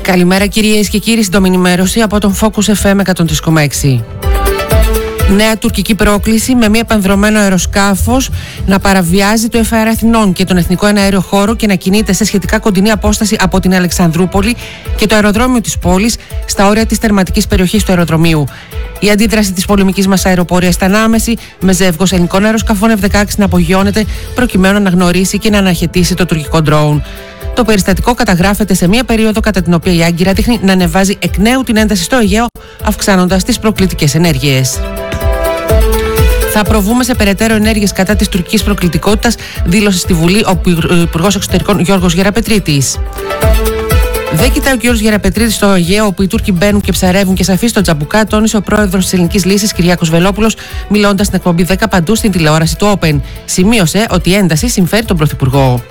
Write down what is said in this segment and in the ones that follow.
Καλημέρα κυρίες και κύριοι, στην ενημέρωση από τον Focus FM 103,6. Νέα τουρκική πρόκληση με μη επανδρωμένο αεροσκάφος να παραβιάζει το FAR Αθηνών και τον εθνικό εναέριο χώρο και να κινείται σε σχετικά κοντινή απόσταση από την Αλεξανδρούπολη και το αεροδρόμιο της πόλης στα όρια της τερματικής περιοχής του αεροδρομίου. Η αντίδραση της πολεμικής μας αεροπορίας ήταν άμεση, με ζεύγος ελληνικών αεροσκαφών F-16 να απογειώνεται προκειμένου να αναγνωρίσει και να αναχαιτήσει το τουρκικό ντρόουν. Το περιστατικό καταγράφεται σε μία περίοδο κατά την οποία η Άγκυρα δείχνει να ανεβάζει εκ νέου την ένταση στο Αιγαίο, αυξάνοντας τις προκλητικές ενέργειες. Θα προβούμε σε περαιτέρω ενέργειες κατά της τουρκικής προκλητικότητας, δήλωσε στη Βουλή ο Υπουργός Εξωτερικών Γιώργος Γεραπετρίτης. Δεν κοιτάει ο κ. Γεραπετρίτης στο Αιγαίο, όπου οι Τούρκοι μπαίνουν και ψαρεύουν και σαφή στο Τζαμπουκά, τόνισε ο πρόεδρος της Ελληνικής Λύσης Κυριάκος Βελόπουλος, μιλώντας στην εκπομπή 10 παντού στην τηλεόραση του Open. Σημείωσε ότι η ένταση συμφέρει τον Πρωθυπουργό.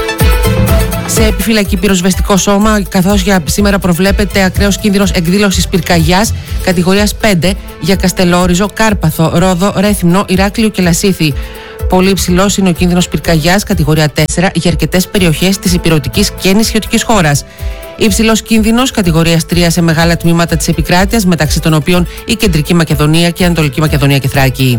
Σε επιφυλακή πυροσβεστικό σώμα, καθώς για σήμερα προβλέπεται ακραίος κίνδυνος εκδήλωσης πυρκαγιάς κατηγορίας 5 για Καστελόριζο, Κάρπαθο, Ρόδο, Ρέθυμνο, Ηράκλειο και Λασίθι. Πολύ υψηλός είναι ο κίνδυνος πυρκαγιάς κατηγορία 4 για αρκετές περιοχές της ηπειρωτικής και νησιωτικής χώρας. Υψηλός κίνδυνος κατηγορίας 3 σε μεγάλα τμήματα της επικράτειας, μεταξύ των οποίων η Κεντρική Μακεδονία και η Ανατολική Μακεδονία και Θράκη.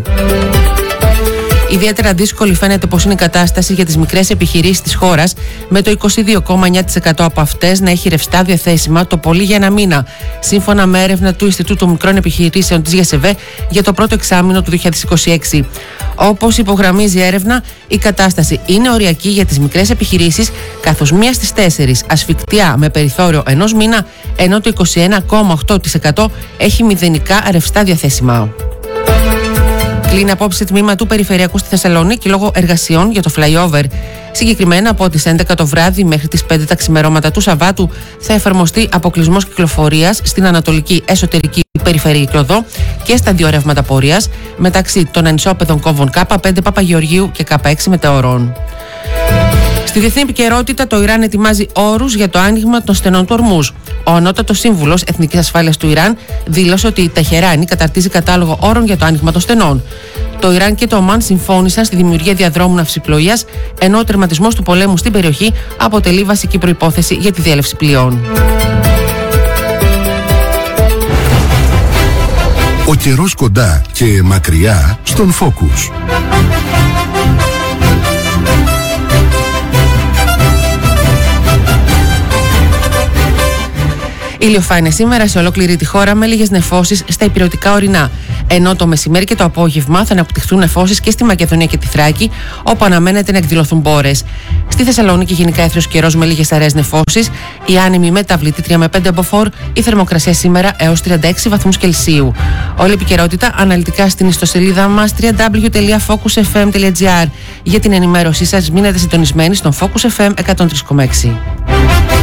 Ιδιαίτερα δύσκολη φαίνεται πως είναι η κατάσταση για τις μικρές επιχειρήσεις της χώρας, με το 22,9% από αυτές να έχει ρευστά διαθέσιμα το πολύ για ένα μήνα, σύμφωνα με έρευνα του Ινστιτούτου Μικρών Επιχειρήσεων της ΓΕΣΕΒΕ για το πρώτο εξάμηνο του 2026. Όπως υπογραμμίζει η έρευνα, η κατάσταση είναι οριακή για τις μικρές επιχειρήσεις, καθώς 1 στις 4 ασφικτιά με περιθώριο ενός μήνα, ενώ το 21,8% έχει μηδενικά ρευστά διαθέσιμα. Κλείνει απόψε τμήμα του Περιφερειακού στη Θεσσαλονίκη λόγω εργασιών για το flyover. Συγκεκριμένα από τις 11 το βράδυ μέχρι τις 5 τα ξημερώματα του Σαββάτου θα εφαρμοστεί αποκλεισμός κυκλοφορίας στην Ανατολική Εσωτερική Περιφερειακή Οδό και στα δύο ρεύματα πορείας μεταξύ των ανισόπεδων κόμβων K5 Παπαγεωργίου και K6 Μετεωρών. Στη διεθνή επικαιρότητα, το Ιράν ετοιμάζει όρους για το άνοιγμα των στενών του Ορμούζ. Ο ανώτατος σύμβουλος Εθνικής Ασφάλειας του Ιράν δήλωσε ότι η Τεχεράνη καταρτίζει κατάλογο όρων για το άνοιγμα των στενών. Το Ιράν και το Ομάν συμφώνησαν στη δημιουργία διαδρόμου ναυσιπλοείας, ενώ ο τερματισμός του πολέμου στην περιοχή αποτελεί βασική προϋπόθεση για τη διέλευση πλοίων. Ο καιρός κοντά και μακριά στον Focus. Ηλιοφάνεια σήμερα σε ολόκληρη τη χώρα με λίγες νεφώσεις στα ηπειρωτικά ορεινά. Ενώ το μεσημέρι και το απόγευμα θα αναπτυχθούν νεφώσεις και στη Μακεδονία και τη Θράκη, όπου αναμένεται να εκδηλωθούν μπόρες. Στη Θεσσαλονίκη γενικά έθριος καιρός με λίγες αραιές νεφώσεις, η άνεμη μεταβλητή 3 με 5 μποφόρ, η θερμοκρασία σήμερα έως 36 βαθμούς Κελσίου. Όλη η επικαιρότητα αναλυτικά στην ιστοσελίδα μας www.focusfm.gr. Για την ενημέρωσή σας μείνετε συντονισμένοι στον Focus FM 103,6.